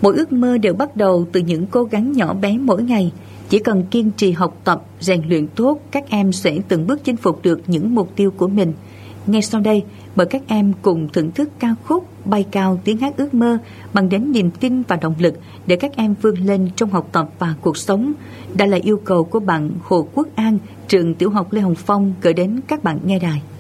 Mỗi ước mơ đều bắt đầu từ những cố gắng nhỏ bé mỗi ngày. Chỉ cần kiên trì học tập, rèn luyện tốt, các em sẽ từng bước chinh phục được những mục tiêu của mình. Ngay sau đây, mời các em cùng thưởng thức ca khúc Bay Cao Tiếng Hát Ước Mơ mang đến niềm tin và động lực để các em vươn lên trong học tập và cuộc sống. Đây là yêu cầu của bạn Hồ Quốc An, trường tiểu học Lê Hồng Phong gửi đến các bạn nghe đài.